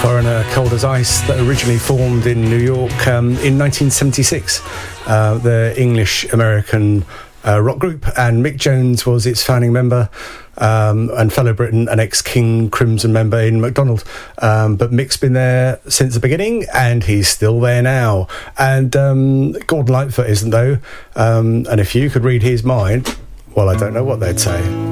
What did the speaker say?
Foreigner, Cold as Ice, that originally formed in New York in 1976. The English-American rock group, and Mick Jones was its founding member, and fellow Briton, an ex-King Crimson member in McDonald. But Mick's been there since the beginning, and he's still there now. And Gordon Lightfoot isn't, though. And if you could read his mind, well, I don't know what they'd say.